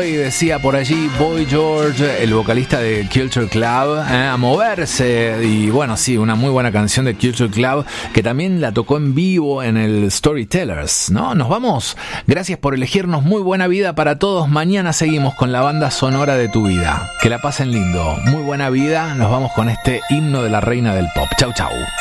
Way, decía por allí Boy George, el vocalista de Culture Club, a moverse. Y bueno, sí, una muy buena canción de Culture Club que también la tocó en vivo en el Storytellers, ¿no? Nos vamos. Gracias por elegirnos. Muy buena vida para todos. Mañana seguimos con la banda sonora de tu vida. Que la pasen lindo. Muy buena vida. Nos vamos con este himno de la reina del pop. Chau, chau.